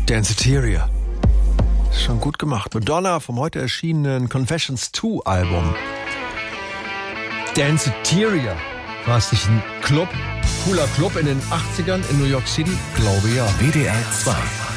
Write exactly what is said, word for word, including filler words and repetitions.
Danceteria. Schon gut gemacht. Madonna vom heute erschienenen Confessions zwei Album. Danceteria. War es nicht ein Club? Cooler Club in den achtzigern in New York City? Glaube ja. W D R zwei.